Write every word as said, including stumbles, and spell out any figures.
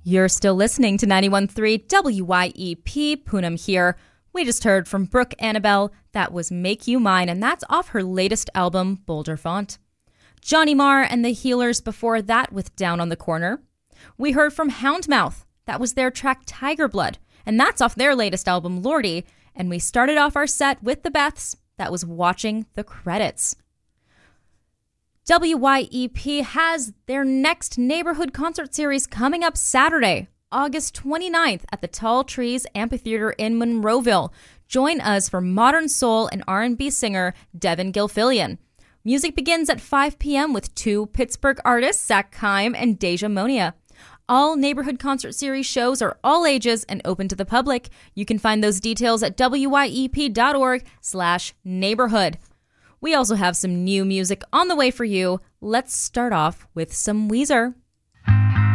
You're still listening to ninety-one point three W Y E P, Poonam here. We just heard from Brooke Annabelle. That was Make You Mine, and that's off her latest album, Boulder Font. Johnny Marr and the Healers before that with Down on the Corner. We heard from Houndmouth. That was their track Tiger Blood, and that's off their latest album, Lordy. And we started off our set with the Beths. That was Watching the Credits. W Y E P has their next neighborhood concert series coming up Saturday, August twenty-ninth at the Tall Trees Amphitheater in Monroeville. Join us for modern soul and R and B singer Devin Gilfillian. Music begins at five p.m. with two Pittsburgh artists, Zach Kime and Deja Monia. All neighborhood concert series shows are all ages and open to the public. You can find those details at W Y E P dot org slash neighborhood. We also have some new music on the way for you. Let's start off with some Weezer.